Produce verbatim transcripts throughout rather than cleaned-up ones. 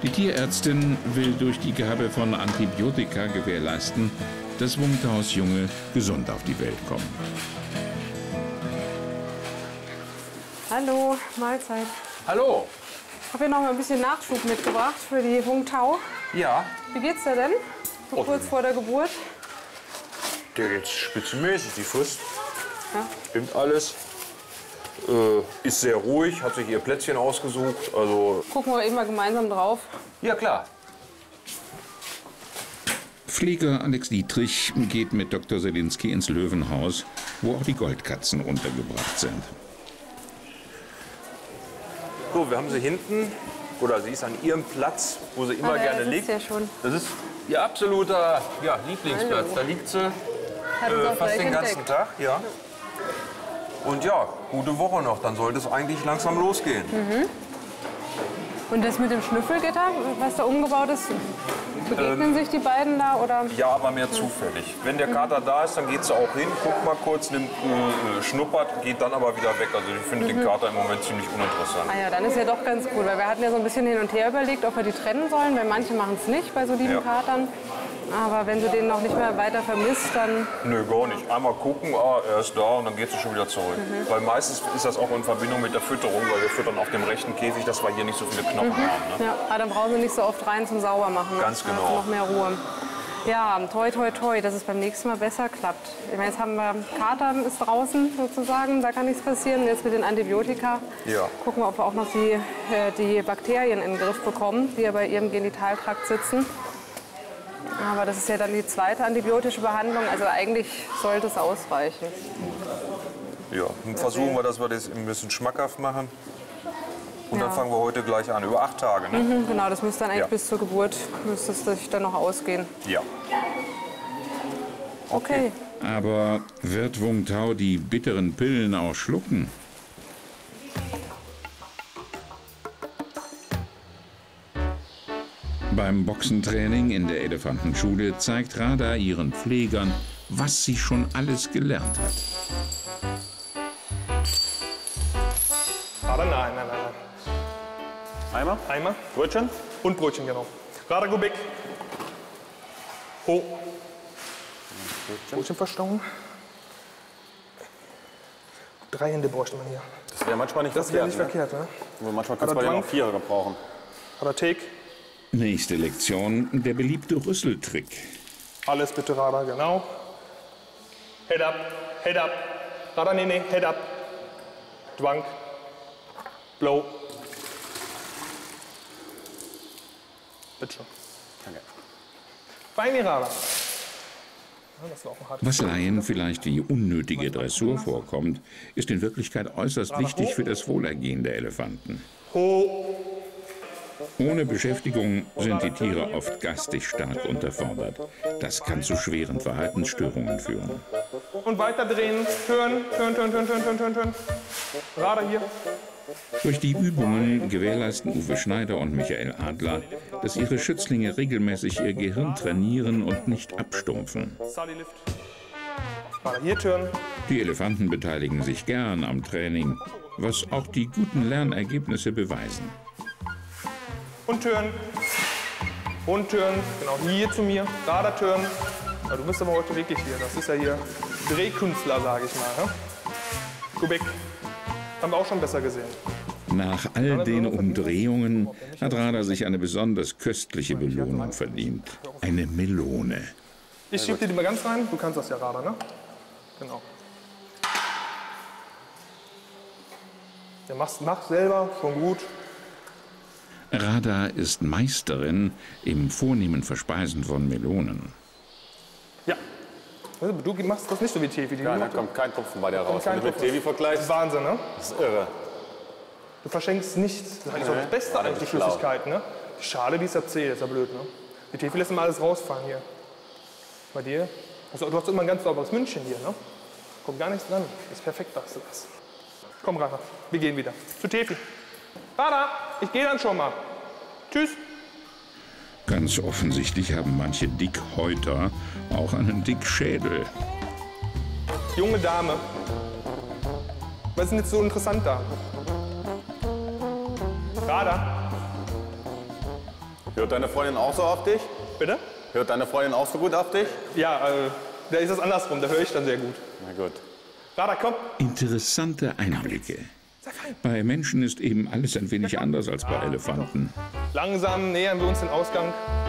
Die Tierärztin will durch die Gabe von Antibiotika gewährleisten, dass Wungtaus Junge gesund auf die Welt kommen. Hallo, Mahlzeit. Hallo. Ich habe hier noch mal ein bisschen Nachschub mitgebracht für die Wungtau. Ja. Wie geht's dir denn? So Oh. kurz vor der Geburt? Der geht spitzenmäßig, die frisst. Ja. Stimmt alles. Äh, ist sehr ruhig, hat sich ihr Plätzchen ausgesucht. Also Gucken wir eben mal gemeinsam drauf. ja klar. Pfleger Alex Dietrich geht mit Doktor Selinski ins Löwenhaus, wo auch die Goldkatzen untergebracht sind. So, wir haben sie hinten, oder sie ist an ihrem Platz, wo sie immer Ah, da gerne sitzt liegt. ja schon. Das ist ihr absoluter ja, Lieblingsplatz. Hallo. Da liegt sie Hat uns äh, auch fast gleich den ganzen entdeckt. Tag. Ja. Und ja, gute Woche noch, dann sollte es eigentlich langsam losgehen. Mhm. Und das mit dem Schnüffelgitter, was da umgebaut ist, begegnen Ähm. sich die beiden da oder? Ja, aber mehr zufällig. Wenn der Kater da ist, dann geht sie auch hin, guckt mal kurz, nimmt, äh, schnuppert, geht dann aber wieder weg. Also ich finde den Kater im Moment ziemlich uninteressant. Ah ja, dann ist ja doch ganz gut, weil wir hatten ja so ein bisschen hin und her überlegt, ob wir die trennen sollen, weil manche machen es nicht bei so lieben Ja. Katern. Aber wenn du den noch nicht mehr weiter vermisst, dann Nö, gar nicht. Einmal gucken, ah, er ist da und dann geht sie schon wieder zurück. Weil meistens ist das auch in Verbindung mit der Fütterung, weil wir füttern auf dem rechten Käfig, dass wir hier nicht so viele Knochen haben. Ne? ja, aber dann brauchen sie nicht so oft rein zum Saubermachen. Ganz Dann genau. hast du noch mehr Ruhe. Ja, toi, toi, toi, dass es beim nächsten Mal besser klappt. Ich meine, jetzt haben wir Kater ist draußen sozusagen, da kann nichts passieren. Jetzt mit den Antibiotika Ja. gucken wir, ob wir auch noch die, äh, die Bakterien in den Griff bekommen, die ja bei ihrem Genitaltrakt sitzen. Aber das ist ja dann die zweite antibiotische Behandlung, also eigentlich sollte es ausreichen. Ja, dann versuchen wir, dass wir das ein bisschen schmackhaft machen. Und Ja. dann fangen wir heute gleich an, über acht Tage. Ne? Mhm, genau, das müsste dann eigentlich Ja. bis zur Geburt müsste es sich dann noch ausgehen. Ja. Okay. Aber wird Wungtau die bitteren Pillen auch schlucken? Beim Boxentraining in der Elefantenschule zeigt Radha ihren Pflegern, was sie schon alles gelernt hat. Aber nein, nein, nein, nein. Eimer? Eimer Brötchen? und Brötchen, genau. Radha, go back. Ho. Brötchen verstauen. Drei Hände bräuchte man hier. Das wäre manchmal nicht Das wäre verkehrt. nicht verkehrt, ne? Ne? Manchmal kannst du Aber mal ja Drang- noch vier gebrauchen. Radha, take. Nächste Lektion, der beliebte Rüsseltrick. Alles bitte, Radha, genau. Head up, head up. Radha, nee, nee, head up. Dwank. Blow. Bitte schön. Danke. Feini, Radha. Ja, das war auch ein hartes Was Laien vielleicht wie unnötige Dressur vorkommt, ist in Wirklichkeit äußerst wichtig für das Wohlergehen der Elefanten. Ho. Ohne Beschäftigung sind die Tiere oft geistig stark unterfordert. Das kann zu schweren Verhaltensstörungen führen. Und weiter drehen. Turn, turn, turn, turn, turn, turn, turn, turn. Radha hier. Durch die Übungen gewährleisten Uwe Schneider und Michael Adler, dass ihre Schützlinge regelmäßig ihr Gehirn trainieren und nicht abstumpfen. Sally lift. Radha hier, turn. Die Elefanten beteiligen sich gern am Training, was auch die guten Lernergebnisse beweisen. Und turn. Und turn. Genau, hier zu mir. Radha turn. Ja, du bist aber heute wirklich hier. Das ist ja hier Drehkünstler, sage ich mal. Ja? Go back. Haben wir auch schon besser gesehen. Nach all den Umdrehungen hat Radha sich eine besonders köstliche Belohnung verdient. Eine Melone. Ich schieb dir die mal ganz rein. Du kannst das ja, Radha, ne? Genau. Ja, mach's, mach selber, schon gut. Radha ist Meisterin im vornehmen Verspeisen von Melonen. Ja. Du machst das nicht so wie Tevi. Ja, da kommt kein Tropfen bei dir raus. Wenn kein du mit Tropfen. Tevi Das ist vergleichst, Wahnsinn, ne? das ist irre. Du verschenkst nichts. Das ist eigentlich auch das Beste, Ja, eigentlich, die das ist schlau. Flüssigkeit, ne? Die Schale, die ist ja zäh, ist ja blöd, ne? Die Tevi lässt immer alles rausfallen hier. Bei dir? Also, du hast immer ein ganz sauberes Mündchen hier, ne? Kommt gar nichts dran. Das ist perfekt, hast du das. Komm, Radha, wir gehen wieder. Zu Tevi. Radha, ich gehe dann schon mal. Tschüss. Ganz offensichtlich haben manche Dickhäuter auch einen Dickschädel. Junge Dame. Was ist denn jetzt so interessant da? Radha. Hört deine Freundin auch so auf dich? Bitte? Hört deine Freundin auch so gut auf dich? Ja, äh, da ist es andersrum, da höre ich dann sehr gut. Na gut. Radar, komm. Interessante Einblicke. Bei Menschen ist eben alles ein wenig anders als bei Elefanten. Langsam nähern wir uns den Ausgang.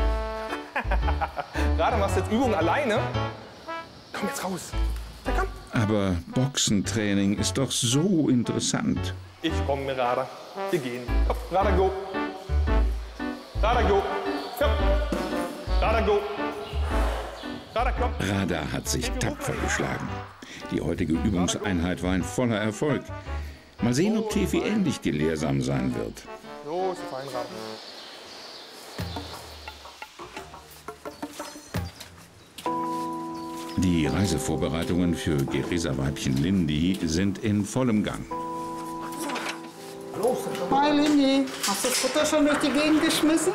Radar, machst du jetzt Übungen alleine? Komm jetzt raus. Ja, komm. Aber Boxentraining ist doch so interessant. Ich komme, Radar. Wir gehen. Komm, Radar, go. Radar, go. Komm. Radar, go. Radar, komm. Radar hat sich tapfer geschlagen. Die heutige Übungseinheit war ein voller Erfolg. Mal sehen, ob Tefi ähnlich gelehrsam sein wird. So, ist fein, Radar. Die Reisevorbereitungen für Geresa-Weibchen Lindy sind in vollem Gang. Hi Lindy, hast du das Futter schon durch die Gegend geschmissen?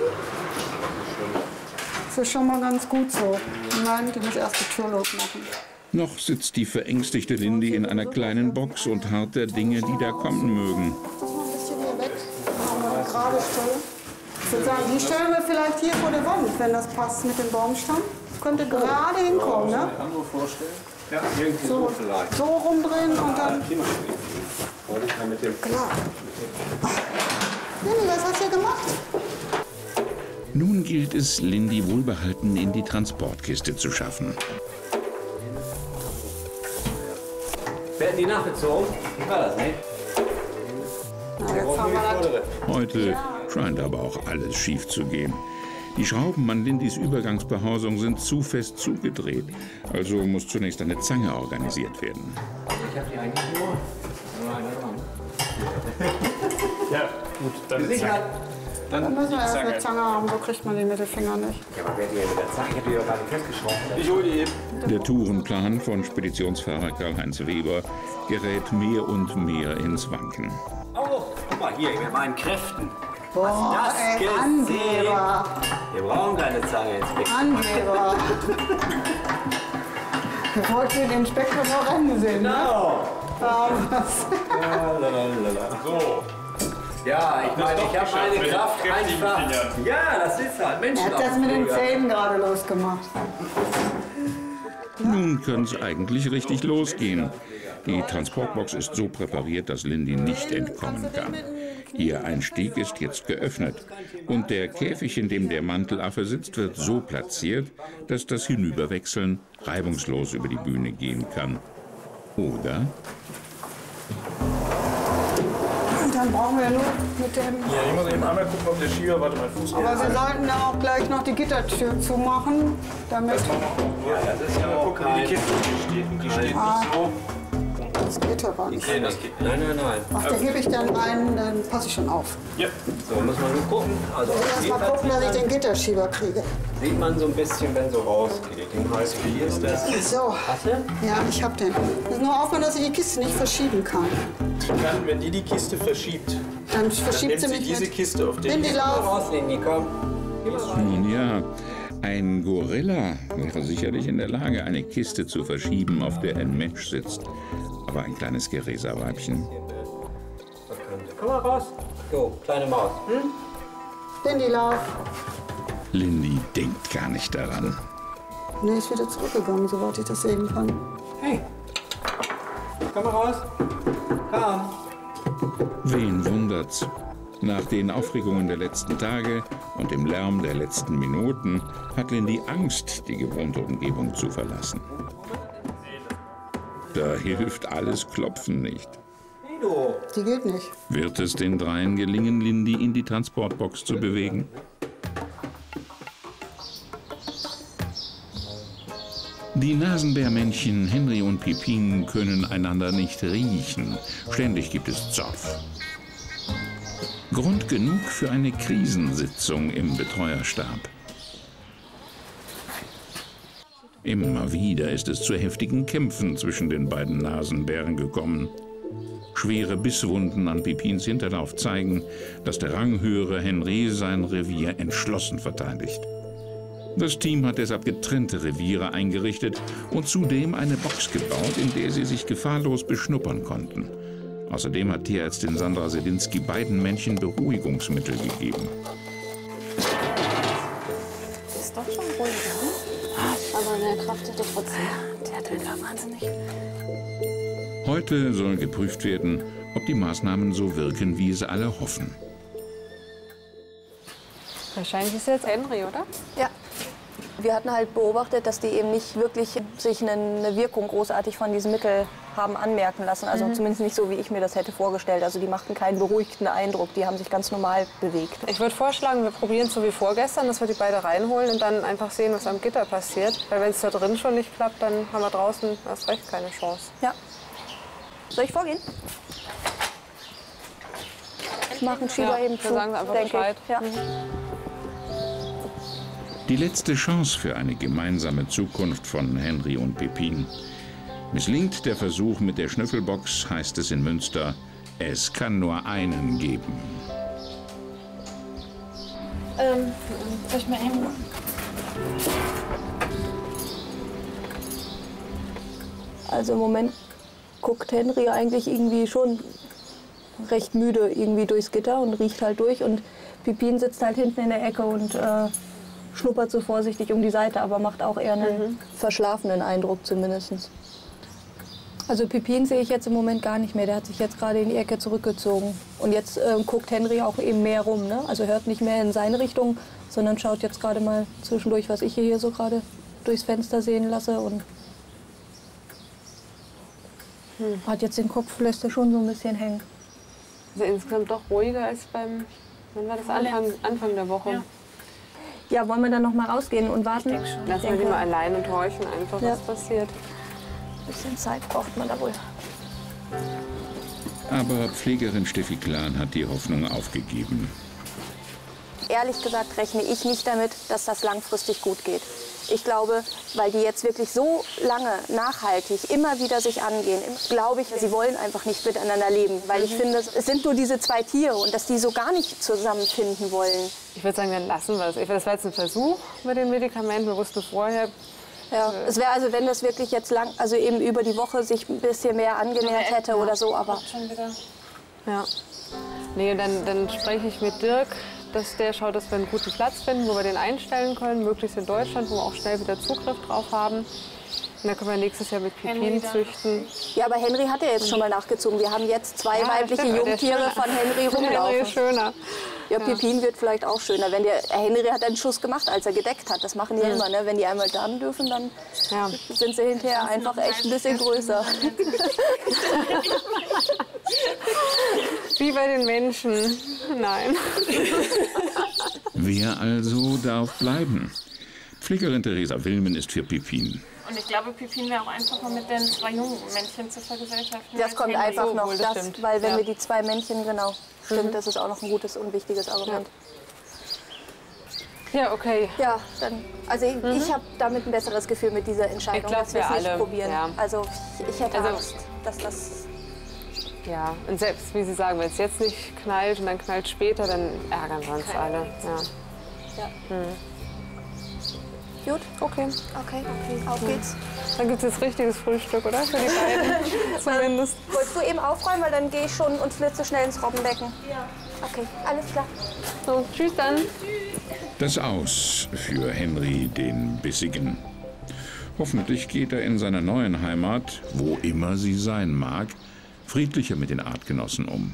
Das ist schon mal ganz gut so. Nein, die muss erst die Tür losmachen. Noch sitzt die verängstigte Lindy in einer kleinen Box und harrt der Dinge, die da kommen mögen. Lass mal ein bisschen hier weg. Machen wir eine gerade Stelle. Ich würde sagen, die stellen wir vielleicht hier vor der Wand, wenn das passt mit dem Baumstamm. Könnte gerade hinkommen, ne? Kann man vorstellen? Ja, irgendwie so, So, vielleicht. so rumdrehen und dann. Wollte ich mal mit dem Klar. Lindy, was hast du gemacht? Nun gilt es, Lindy wohlbehalten in die Transportkiste zu schaffen. Werden die nachgezogen? Wie war das, ne? Na, jetzt haben wir das. Heute scheint aber auch alles schief zu gehen. Die Schrauben an Lindys Übergangsbehausung sind zu fest zugedreht. Also muss zunächst eine Zange organisiert werden. Ich habe die eigentlich nur. Nur eine dran. Ja, gut, dann Gesichert. Dann müssen wir erst eine Zange haben, so kriegt man den Mittelfinger nicht. Ja, aber wer die mit der Zange? Ich habe die doch gerade festgeschraubt. Ich hole die eben. Der Tourenplan von Speditionsfahrer Karl-Heinz Weber gerät mehr und mehr ins Wanken. Oh, guck mal hier, mit meinen Kräften. Boah, Das ey, gesehen? Angeber. Wir brauchen keine Zange jetzt. Angeber. Wir wollten den Inspektor noch rennen sehen, ne? Genau. Ähm, was? So. Ja, ich meine, ich habe meine Kraft einfach. Ja, das ist halt Menschen. Er hat das mit den Zähnen gerade losgemacht. Nun kann es eigentlich richtig losgehen. Die Transportbox ist so präpariert, dass Lindy nicht entkommen kann. Ihr Einstieg ist jetzt geöffnet und der Käfig, in dem der Mantelaffe sitzt, wird so platziert, dass das Hinüberwechseln reibungslos über die Bühne gehen kann. Oder? Und dann brauchen wir nur mit dem... Ja, ich muss eben einmal gucken, ob der Schieber, warte mal, Fuß. Aber wir sollten da auch gleich noch die Gittertür zumachen, damit... Ja, das ist ja auch Gucken, wie die kein... Kiste steht. Und die steht Ah. nicht so. Das geht aber nicht. Nee, das geht. Nein, nein, nein. Ach, da gebe ich dann rein, dann passe ich schon auf. Ja. So, muss man nur gucken. Also, Erst mal gucken, dass ich den Gitterschieber kriege. sieht man so ein bisschen, wenn so rausgeht. Den heißt, wie ist das? So, Hast du? ja, ich habe den. Muss nur aufhören, dass ich die Kiste nicht verschieben kann. Die kann, wenn die die Kiste verschiebt, Dann dann verschiebt nimmt sie sie mich diese mit. Kiste auf den. In die Lauf. Raus, Lindy, komm. Nun ja, ein Gorilla wäre sicherlich in der Lage, eine Kiste zu verschieben, auf der ein Mensch sitzt. Aber ein kleines Geresa-Weibchen. Komm mal raus. So, kleine Maus. Hm? In die Lauf. Lindy denkt gar nicht daran. Nee, ist wieder zurückgegangen, soweit ich das sehen kann. Hey. Komm mal raus. Komm. Wen wundert's? Nach den Aufregungen der letzten Tage und dem Lärm der letzten Minuten hat Lindy Angst, die gewohnte Umgebung zu verlassen. Da hilft alles Klopfen nicht. Hey, du. Die geht nicht. Wird es den dreien gelingen, Lindy in die Transportbox zu bewegen? Die Nasenbärmännchen Henry und Pipin können einander nicht riechen. Ständig gibt es Zoff. Grund genug für eine Krisensitzung im Betreuerstab. Immer wieder ist es zu heftigen Kämpfen zwischen den beiden Nasenbären gekommen. Schwere Bisswunden an Pipins Hinterlauf zeigen, dass der ranghöhere Henry sein Revier entschlossen verteidigt. Das Team hat deshalb getrennte Reviere eingerichtet und zudem eine Box gebaut, in der sie sich gefahrlos beschnuppern konnten. Außerdem hat Tierärztin Sandra Selinski beiden Männchen Beruhigungsmittel gegeben. ist doch schon ruhig, ne? Aber der Kraft hat er trotzdem. Der hat einfach wahnsinnig. Heute soll geprüft werden, ob die Maßnahmen so wirken, wie es alle hoffen. Wahrscheinlich ist jetzt Henry, oder? Ja. Wir hatten halt beobachtet, dass die eben nicht wirklich sich eine Wirkung großartig von diesem Mittel haben anmerken lassen. Also mhm. zumindest nicht so, wie ich mir das hätte vorgestellt. Also die machten keinen beruhigten Eindruck. Die haben sich ganz normal bewegt. Ich würde vorschlagen, wir probieren es so wie vorgestern, dass wir die beide reinholen und dann einfach sehen, was am Gitter passiert. Weil wenn es da drin schon nicht klappt, dann haben wir draußen erst recht keine Chance. Ja. Soll ich vorgehen? Ich mache einen Schieber ja, eben zu. Wir sagen einfach Bescheid. Ja. Mhm. Die letzte Chance für eine gemeinsame Zukunft von Henry und Pepin. Misslingt der Versuch mit der Schnüffelbox, heißt es in Münster, es kann nur einen geben. Ähm, soll ich mal eben... Also im Moment guckt Henry eigentlich irgendwie schon recht müde irgendwie durchs Gitter und riecht halt durch. Und Pepin sitzt halt hinten in der Ecke und äh, schnuppert so vorsichtig um die Seite, aber macht auch eher einen mhm. verschlafenen Eindruck zumindest. Also Pepin sehe ich jetzt im Moment gar nicht mehr. Der hat sich jetzt gerade in die Ecke zurückgezogen. Und jetzt äh, guckt Henry auch eben mehr rum. Ne? Also hört nicht mehr in seine Richtung, sondern schaut jetzt gerade mal zwischendurch, was ich hier so gerade durchs Fenster sehen lasse. Und hm. hat jetzt den Kopf, lässt er schon so ein bisschen hängen. Also insgesamt doch ruhiger als beim, wann war das, Anfang, Anfang der Woche? Ja. Ja, wollen wir dann noch mal rausgehen und warten? Lassen wir die mal allein und horchen einfach, ja. was passiert. Ein bisschen Zeit braucht man da wohl. Aber Pflegerin Steffi Klan hat die Hoffnung aufgegeben. Ehrlich gesagt rechne ich nicht damit, dass das langfristig gut geht. Ich glaube, weil die jetzt wirklich so lange nachhaltig immer wieder sich angehen, glaube ich, sie wollen einfach nicht miteinander leben. Weil ich finde, es sind nur diese zwei Tiere und dass die so gar nicht zusammenfinden wollen. Ich würde sagen, dann lassen wir es. Das war jetzt ein Versuch mit den Medikamenten. Wir wussten vorher. Ja, es wäre also, wenn das wirklich jetzt lang, also eben über die Woche sich ein bisschen mehr angenähert hätte oder so, aber. Ja. Nee, dann, dann spreche ich mit Dirk, dass der schaut, dass wir einen guten Platz finden, wo wir den einstellen können, möglichst in Deutschland, wo wir auch schnell wieder Zugriff drauf haben. Und dann können wir nächstes Jahr mit Pepin züchten. Ja, aber Henry hat ja jetzt schon mal nachgezogen. Wir haben jetzt zwei ja, weibliche stimmt, Jungtiere von Henry rumlaufen. Henry ist schöner. Ja, Pepin wird vielleicht auch schöner. Wenn der Henry hat einen Schuss gemacht, als er gedeckt hat. Das machen die ja immer, ne? Wenn die einmal dann dürfen, dann ja. sind sie hinterher einfach echt ein bisschen größer. Wie bei den Menschen. Nein. Wer also darf bleiben? Pflegerin Theresa Wilmen ist für Pepin. Und ich glaube, Pepin wäre auch einfacher mit den zwei jungen Männchen zu vergesellschaften. Das kommt einfach so noch, das, das weil wenn ja. wir die zwei Männchen, genau, stimmt, mhm. das ist auch noch ein gutes und wichtiges Argument. Ja, ja okay. Ja, dann, also ich, mhm. ich habe damit ein besseres Gefühl mit dieser Entscheidung, ich glaub, dass wir es nicht alle. probieren. Ja. Also ich, ich hätte also, Angst, dass das... Ja, und selbst, wie Sie sagen, wenn es jetzt nicht knallt und dann knallt später, dann ärgern wir uns alle. Ja. Ja. Hm. Gut, okay. Okay, okay. Auf geht's. Dann gibt es jetzt richtiges Frühstück, oder? Für die beiden zumindest. Wolltest du eben aufräumen, weil dann gehe ich schon und flitze schnell ins Robbenbecken? Ja. Okay, alles klar. So, tschüss dann. Das Aus für Henry den Bissigen. Hoffentlich geht er in seiner neuen Heimat, wo immer sie sein mag, friedlicher mit den Artgenossen um.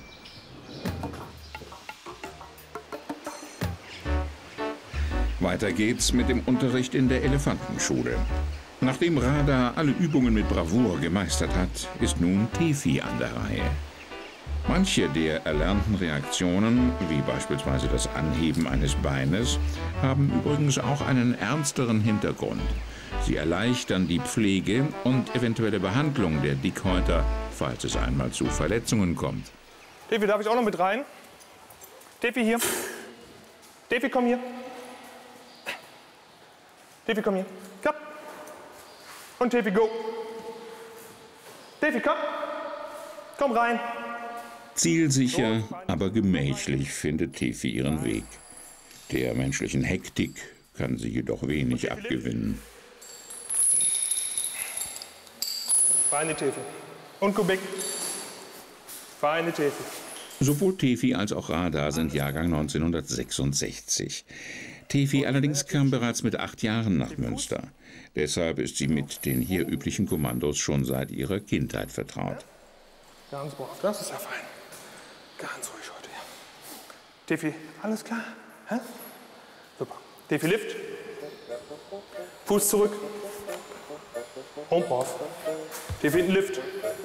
Weiter geht's mit dem Unterricht in der Elefantenschule. Nachdem Radha alle Übungen mit Bravour gemeistert hat, ist nun Tefi an der Reihe. Manche der erlernten Reaktionen, wie beispielsweise das Anheben eines Beines, haben übrigens auch einen ernsteren Hintergrund. Sie erleichtern die Pflege und eventuelle Behandlung der Dickhäuter, falls es einmal zu Verletzungen kommt. Tefi, darf ich auch noch mit rein? Tefi, hier. Tefi, komm hier. Tefi, komm hier. Komm. Und Tefi, go. Tefi, komm. Komm rein. Zielsicher, aber gemächlich findet Tefi ihren Weg. Der menschlichen Hektik kann sie jedoch wenig abgewinnen. Feine Tefi. Und Kubik. Feine Tefi. Sowohl Tefi als auch Radha sind Jahrgang neunzehnhundertsechsundsechzig. Tefi allerdings kam bereits mit acht Jahren nach Münster. Deshalb ist sie mit den hier üblichen Kommandos schon seit ihrer Kindheit vertraut. Ganz brav, das ist ja fein. Ganz ruhig heute. Ja. Tefi, alles klar? Hä? Super. Tefi, Lift. Fuß zurück. Und brav. Tefi, hinten Lift.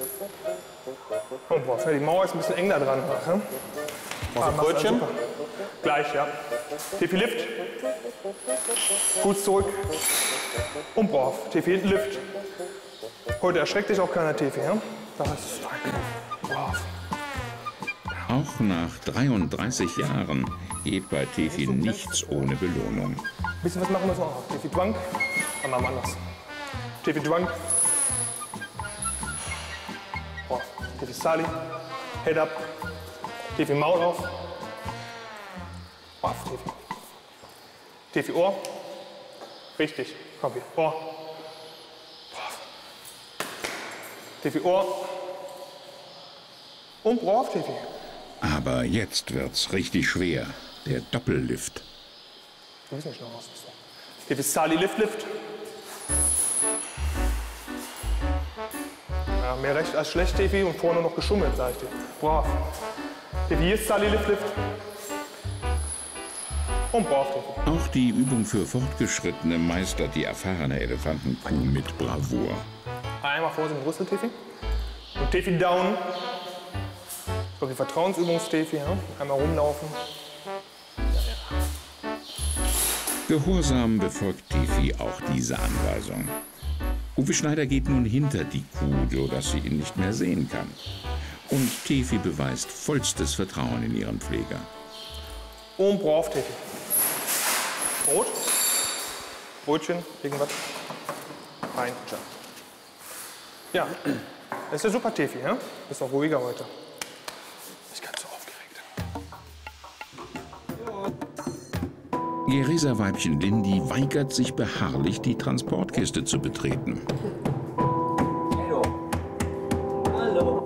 Und brav. Die Mauer ist ein bisschen eng da dran. Ja? Machst du Brötchen? Gleich, ja. Tefi, Lift. Fuß zurück. Und brav. Tefi, hinten Lift. Heute erschreckt dich auch keiner, Tefi. Ja? Das ist fein. Brav. Auch nach dreiunddreißig Jahren geht bei Tefi nichts ohne Belohnung. Ein bisschen was machen wir noch. Tefi, Dwank. Dann machen wir anders. Tefi, Dwank. Brav. Tefi, Sali. Head up. Tefi, Maul auf. Brav, Tefi. Tefi, Ohr. Richtig. Komm hier. Ohr. Brav. Tefi, Ohr. Und brav, Tefi. Aber jetzt wird's richtig schwer. Der Doppellift. Du bist nicht noch raus. Tefi, Sali, Lift, Lift. Ja, mehr recht als schlecht, Tefi. Und vorne noch geschummelt, sag ich dir. Brav. Tefi, hier ist Sali, Lift, Lift. Und brav, Tefi. Auch die Übung für Fortgeschrittene meistert die erfahrene Elefantenkuh mit Bravour. Einmal vor dem Rüssel, Tefi. Und Tefi down. So die Vertrauensübungstefi, ja? Einmal rumlaufen. Ja, ja. Gehorsam befolgt Tefi auch diese Anweisung. Uwe Schneider geht nun hinter die Kuh, sodass sie ihn nicht mehr sehen kann. Und Tefi beweist vollstes Vertrauen in ihren Pfleger. Und brav, Tefi. Brot. Brötchen, irgendwas. Rein. Ja, das ist ja super, Tefi, ja? Bist auch ruhiger heute. Ich bin so aufgeregt. Geresa-Weibchen Lindy weigert sich beharrlich, die Transportkiste zu betreten. Hallo. Hallo.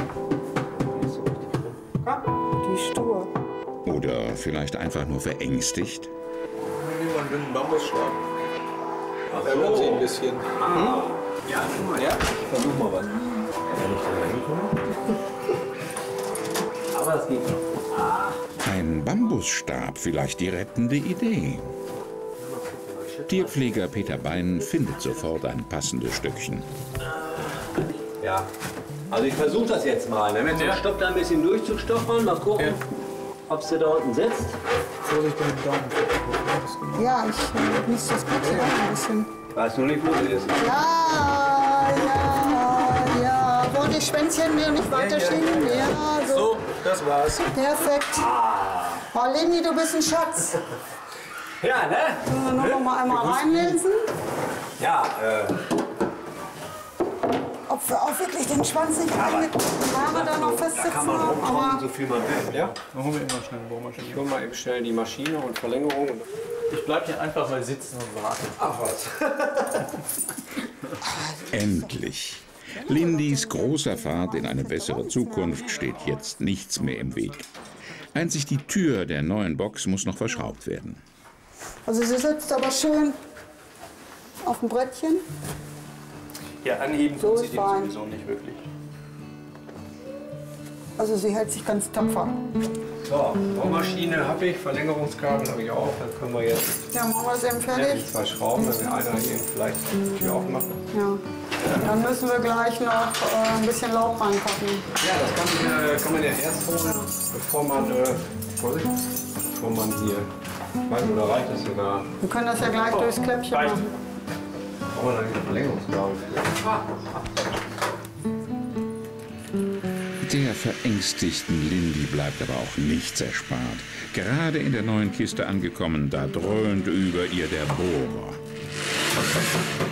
Die stur. Oder vielleicht einfach nur verängstigt? Nehmen wir einen dünnen Bambusstab. Ach so. Sie ein bisschen. Ah. Ja, guck mal, ja. Versuch mal was. Aber es geht noch. Ah. Ein Bambusstab, vielleicht die rettende Idee. Tierpfleger Peter Bein findet sofort ein passendes Stückchen. Ja, also ich versuche das jetzt mal. Ne? Mit dem Stock da ein bisschen durchzustochern, mal gucken, ja, ob sie da unten sitzt. Vorsicht mit dem Daumen. Ja, ich äh, muss das Bild hier ein bisschen. Weißt du nicht, wo sie ist? Ja, ja, ja. Wollte die Schwänzchen mir nicht weiterschieben? Ja, so. So, das war's. Perfekt. Oh, Lindy, du bist ein Schatz. Ja, ne? Können wir noch mal einmal reinlesen? Ja, äh. Ob wir auch wirklich den Schwanz nicht einge Haare da noch festsitzen Da kann man haben, rumkommen, aber so viel man will. Ja? Dann holen wir immer schnell eine Bohrmaschine. Ich hol mal eben schnell die Maschine und Verlängerung. Ich bleib hier einfach mal sitzen und warte. Ach was. Endlich. Lindys großer Fahrt in eine bessere Zukunft steht jetzt nichts mehr im Weg. Einzig die Tür der neuen Box muss noch verschraubt werden. Also sie sitzt aber schön auf dem Brettchen. Ja, anheben So tut sie ist den fein. sowieso nicht wirklich. Also sie hält sich ganz tapfer. So, Bohrmaschine habe ich, Verlängerungskabel habe ich auch. Dann können wir jetzt Ja, machen wir es eben ja, fertig. die zwei Schrauben, wenn wir einer hier vielleicht die Tür aufmachen. Ja. Dann müssen wir gleich noch äh, ein bisschen Laub reinpacken. Ja, das kann, äh, kann man ja erst holen, bevor man, äh, Vorsicht, bevor man hier, weiß oder reicht das sogar? Wir können das ja gleich durchs Kläppchen reicht. machen. Brauchen wir dann eine Verlängerungskabel für. Ah. Der verängstigten Lindy bleibt aber auch nichts erspart. Gerade in der neuen Kiste angekommen, da dröhnt über ihr der Bohrer.